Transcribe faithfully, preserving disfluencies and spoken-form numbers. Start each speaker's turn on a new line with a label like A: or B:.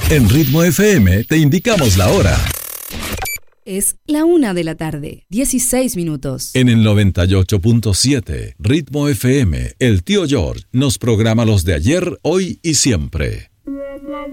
A: En Ritmo F M te indicamos la hora.
B: Es la una de la tarde, dieciséis minutos.
A: En el noventa y ocho punto siete, Ritmo F M, el tío George nos programa los de ayer, hoy y siempre.